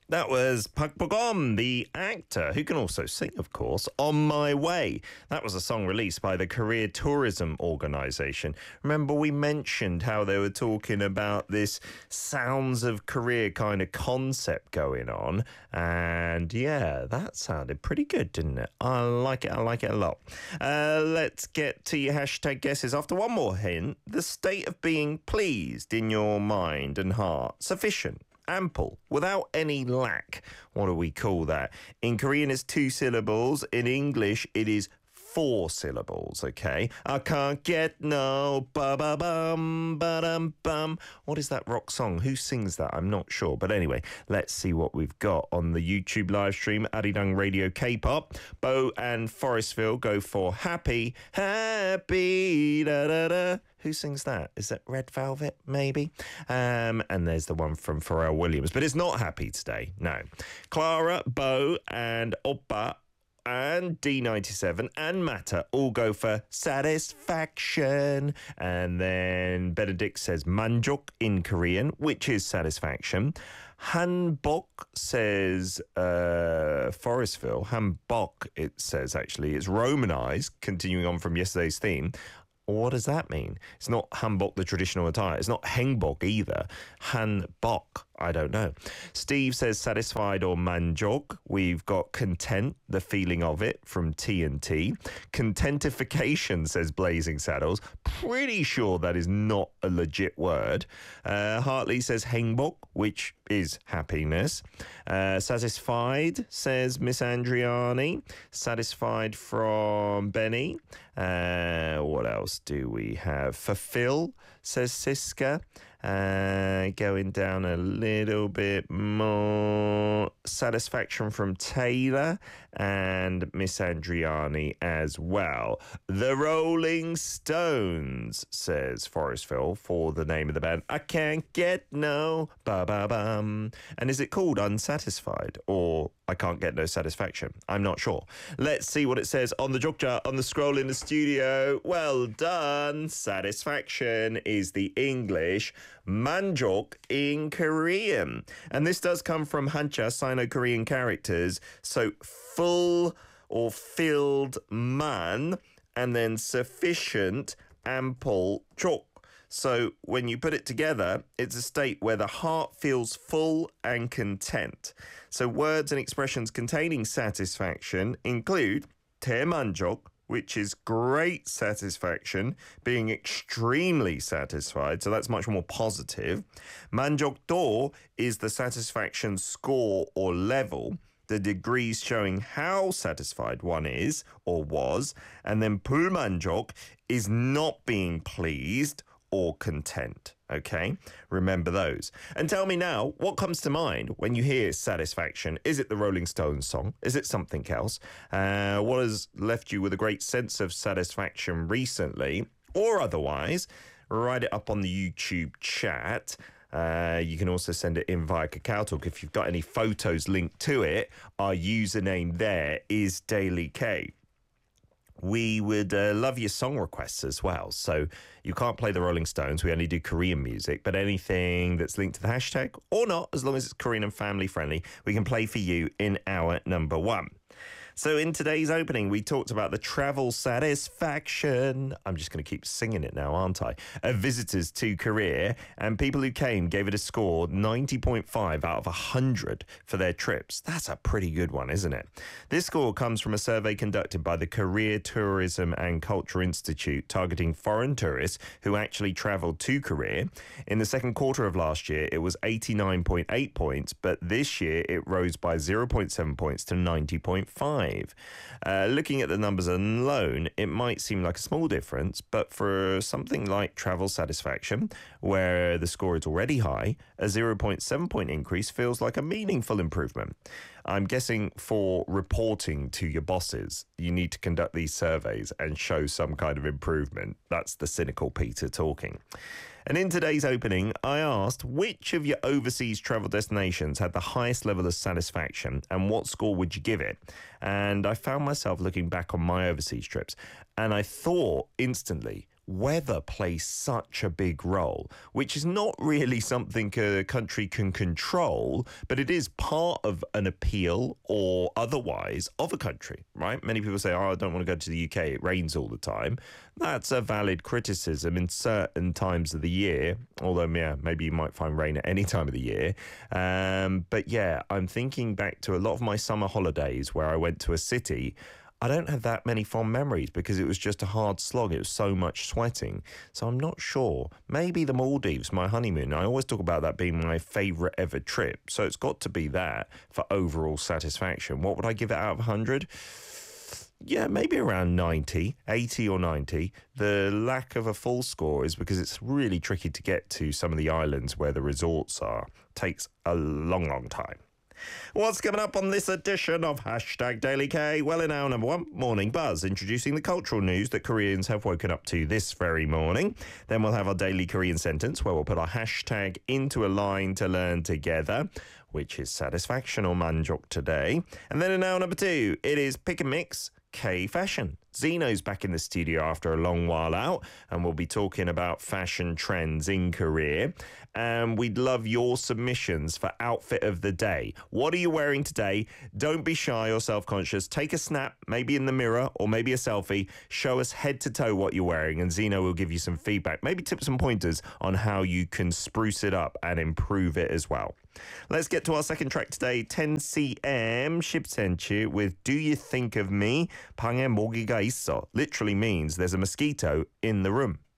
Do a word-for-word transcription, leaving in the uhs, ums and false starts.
That was Park Bo-gum, the actor, who can also sing, of course, On My Way. That was a song released by the Korea Tourism Organisation. Remember, we mentioned how they were talking about this Sounds of Korea kind of concept going on. And yeah, that sounded pretty good, didn't it? I like it. I like it a lot. Uh, let's get to your hashtag guesses after one more hint. The state of being pleased in your mind and heart. Sufficient. Ample, without any lack. What do we call that? In Korean, it's two syllables. In English, it is four syllables, okay? I can't get no ba-ba-bum, ba-dum-bum. What is that rock song? Who sings that? I'm not sure. But anyway, let's see what we've got on the YouTube live stream, Arirang Radio K-pop. Bo and Forestville go for Happy, Happy, da-da-da. Who sings that? Is that Red Velvet, maybe? Um, and there's the one from Pharrell Williams. But it's not Happy today, no. Clara, Bo, and Oppa and D ninety-seven and Matter all go for Satisfaction. And then Benedict says Manjok in Korean, which is satisfaction. Hanbok says uh, Forestville. Hanbok, it says, actually. It's Romanized, continuing on from yesterday's theme. What does that mean? It's not hanbok, the traditional attire. It's not hengbok either. Hanbok, I don't know. Steve says satisfied or manjok. We've got content, the feeling of it, from T and T. Contentification, says Blazing Saddles. Pretty sure that is not a legit word. Uh, Hartley says hengbok, which is happiness. Uh, satisfied, says Miss Andriani. Satisfied from Benny. Uh, what else do we have? Fulfill, says Siska. Uh, going down a little bit more. Satisfaction from Taylor and Miss Andriani as well. The Rolling Stones, says Forestville, for the name of the band. I can't get no ba-ba-bum. And is it called Unsatisfied or I can't get no satisfaction? I'm not sure. Let's see what it says on the Jokja, on the scroll in the studio. Well done. Satisfaction is the English. Manjok in Korean. And this does come from Hanja, Sino-Korean characters. So full or filled man, and then sufficient, ample, jok. So when you put it together, it's a state where the heart feels full and content. So words and expressions containing satisfaction include 대만족, which is great satisfaction, being extremely satisfied. So that's much more positive. 만족도 is the satisfaction score or level, the degrees showing how satisfied one is or was. And then 불만족 is not being pleased or content, okay? Remember those. And tell me now, what comes to mind when you hear satisfaction? Is it the Rolling Stones song? Is it something else? Uh, what has left you with a great sense of satisfaction recently? Or otherwise, write it up on the YouTube chat. Uh, you can also send it in via Kakao Talk. If you've got any photos linked to it, our username there is Daily K. We would uh, love your song requests as well. So you can't play the Rolling Stones. We only do Korean music. But anything that's linked to the hashtag or not, as long as it's Korean and family friendly, we can play for you in our number one. So in today's opening, we talked about the travel satisfaction. I'm just going to keep singing it now, aren't I? Of visitors to Korea, and people who came gave it a score ninety point five out of one hundred for their trips. That's a pretty good one, isn't it? This score comes from a survey conducted by the Korea Tourism and Culture Institute, targeting foreign tourists who actually traveled to Korea. In the second quarter of last year, it was eighty-nine point eight points, but this year it rose by zero point seven points to ninety point five. Uh, looking at the numbers alone, it might seem like a small difference, but for something like travel satisfaction, where the score is already high, a zero point seven point increase feels like a meaningful improvement. I'm guessing for reporting to your bosses, you need to conduct these surveys and show some kind of improvement. That's the cynical Peter talking. And in today's opening, I asked which of your overseas travel destinations had the highest level of satisfaction and what score would you give it? And I found myself looking back on my overseas trips and I thought instantly, weather plays such a big role, which is not really something a country can control, but it is part of an appeal or otherwise of a country, right? Many people say, oh, I don't want to go to the U K, it rains all the time. That's a valid criticism in certain times of the year, although, yeah, maybe you might find rain at any time of the year. Um, but yeah, I'm thinking back to a lot of my summer holidays where I went to a city. I don't have that many fond memories because it was just a hard slog. It was so much sweating. So I'm not sure. Maybe the Maldives, my honeymoon. I always talk about that being my favourite ever trip. So it's got to be that for overall satisfaction. What would I give it out of one hundred? Yeah, maybe around ninety, eighty or ninety. The lack of a full score is because it's really tricky to get to some of the islands where the resorts are. Takes a long, long time. What's coming up on this edition of Hashtag Daily K? Well, in our number one, Morning Buzz, introducing the cultural news that Koreans have woken up to this very morning. Then we'll have our daily Korean sentence, where we'll put our hashtag into a line to learn together, which is satisfaction or manjok today. And then in our number two, it is Pick and Mix K-Fashion. Zeno's back in the studio after a long while out, and we'll be talking about fashion trends in Korea. And we'd love your submissions for outfit of the day. What are you wearing today? Don't be shy or self-conscious. Take a snap, maybe in the mirror or maybe a selfie. Show us head to toe what you're wearing, and Zeno will give you some feedback, maybe tips and pointers on how you can spruce it up and improve it as well. Let's get to our second track today, ten C M, 십센치 with Do You Think of Me? 방에 모기가 있어 literally means there's a mosquito in the room.